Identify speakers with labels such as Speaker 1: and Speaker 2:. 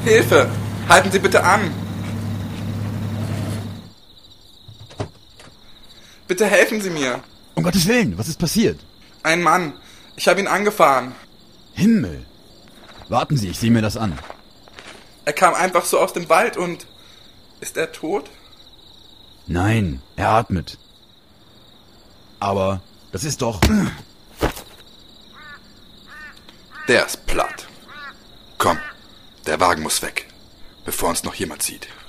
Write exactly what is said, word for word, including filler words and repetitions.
Speaker 1: Hilfe! Halten Sie bitte an! Bitte helfen Sie mir!
Speaker 2: Um Gottes Willen, was ist passiert?
Speaker 1: Ein Mann. Ich habe ihn angefahren.
Speaker 2: Himmel! Warten Sie, ich sehe mir das an.
Speaker 1: Er kam einfach so aus dem Wald und... Ist er tot?
Speaker 2: Nein, er atmet. Aber das ist doch...
Speaker 3: Der ist platt. Komm, der Wagen muss weg, bevor uns noch jemand sieht.